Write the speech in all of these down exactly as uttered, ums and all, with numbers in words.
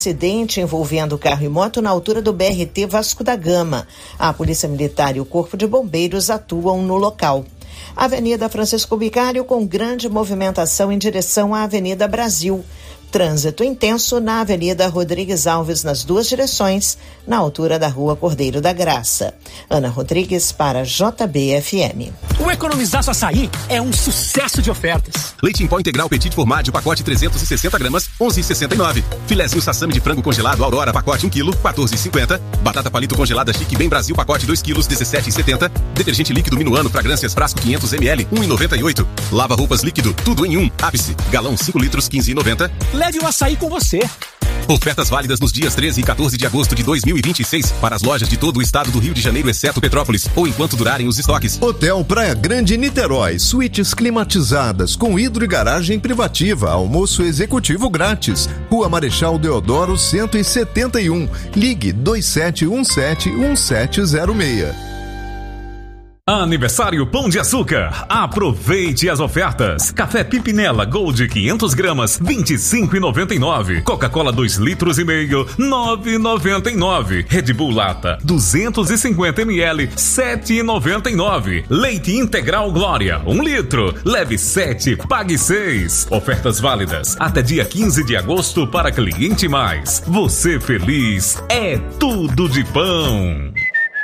acidente envolvendo carro e moto na altura do B R T Vasco da Gama. A Polícia Militar e o Corpo de Bombeiros atuam no local. Avenida Francisco Bicário com grande movimentação em direção à Avenida Brasil. Trânsito intenso na Avenida Rodrigues Alves nas duas direções, na altura da Rua Cordeiro da Graça. Ana Rodrigues para J B F M. O Economizaço Açaí é um sucesso de ofertas. Leite em pó integral Petit Formagem, pacote trezentos e sessenta gramas, onze reais e sessenta e nove centavos. Filézinho sassami de frango congelado Aurora, pacote um quilo, quatorze reais e cinquenta centavos. Batata palito congelada Chique Bem Brasil, pacote dois quilos, dezessete reais e setenta centavos. Detergente líquido Minuano, fragrâncias frasco quinhentos mililitros, um real e noventa e oito centavos. Lava roupas líquido, tudo em um. Ápice, galão cinco litros, quinze reais e noventa centavos. Leve o açaí com você. Ofertas válidas nos dias treze e quatorze de agosto de dois mil e vinte e seis para as lojas de todo o estado do Rio de Janeiro, exceto Petrópolis, ou enquanto durarem os estoques. Hotel Praia Grande Niterói, suítes climatizadas com hidro e garagem privativa, almoço executivo grátis. Rua Marechal Deodoro cento e setenta e um. Ligue dois sete um sete um sete zero seis. Aniversário Pão de Açúcar. Aproveite as ofertas. Café Pimpinela Gold quinhentas gramas, vinte e cinco reais e noventa e nove centavos. Coca-Cola dois litros e meio, nove reais e noventa e nove centavos. Red Bull Lata duzentos e cinquenta mililitros, sete reais e noventa e nove centavos. Leite Integral Glória um litro. Leve sete, pague seis. Ofertas válidas até dia quinze de agosto para Cliente Mais. Você feliz é tudo de pão.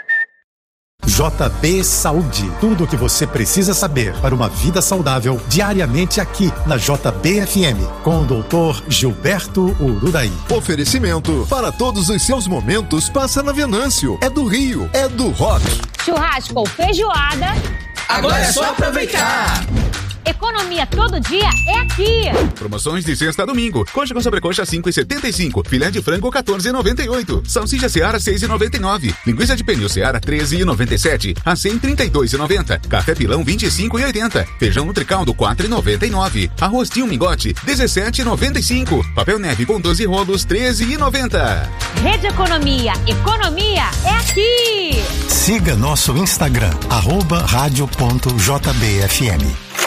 J B Saúde, tudo o que você precisa saber para uma vida saudável diariamente aqui na J B F M, com o doutor Gilberto Ururaí. Oferecimento para todos os seus momentos, passa na Venâncio, é do Rio, é do rock. Churrasco ou feijoada, agora é só aproveitar. Economia todo dia é aqui. Promoções de sexta a domingo. Coxa com sobrecoxa cinco reais e setenta e cinco centavos. Filé de frango quatorze reais e noventa e oito centavos. Salsicha Seara seis reais e noventa e nove centavos. Linguiça de pernil Seara treze reais e noventa e sete centavos. A cem trinta e dois reais e noventa centavos. Café Pilão vinte e cinco reais e oitenta centavos. Feijão Nutricaldo quatro reais e noventa e nove centavos. Arroz Tio Mingote dezessete reais e noventa e cinco centavos. Papel Neve com doze rolos treze reais e noventa centavos. Rede Economia, economia é aqui. Siga nosso Instagram, arroba rádio ponto J B F M.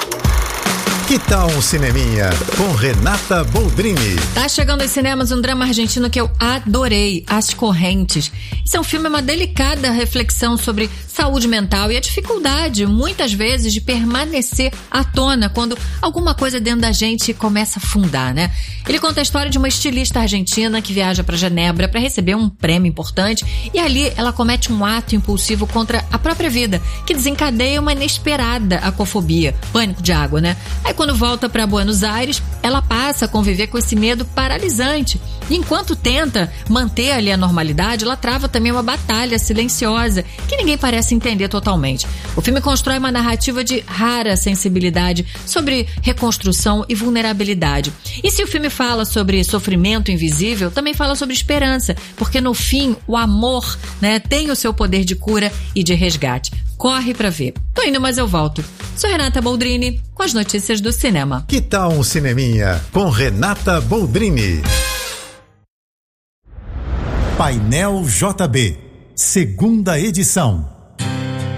Que tal um cineminha com Renata Boldrini? Tá chegando aos cinemas um drama argentino que eu adorei, As Correntes. Esse é um filme, uma delicada reflexão sobre saúde mental e a dificuldade, muitas vezes, de permanecer à tona quando alguma coisa dentro da gente começa a afundar, né? Ele conta a história de uma estilista argentina que viaja para Genebra para receber um prêmio importante e ali ela comete um ato impulsivo contra a própria vida, que desencadeia uma inesperada acofobia, pânico de água, né? Aí quando volta para Buenos Aires, ela passa a conviver com esse medo paralisante. E enquanto tenta manter ali a normalidade, ela trava também uma batalha silenciosa que ninguém parece entender totalmente. O filme constrói uma narrativa de rara sensibilidade sobre reconstrução e vulnerabilidade. E se o filme fala sobre sofrimento invisível, também fala sobre esperança, porque no fim o amor, né, tem o seu poder de cura e de resgate. Corre pra ver. Tô indo, mas eu volto. Sou Renata Boldrini com as notícias do cinema. Que tal um cineminha com Renata Boldrini? Painel J B, segunda edição.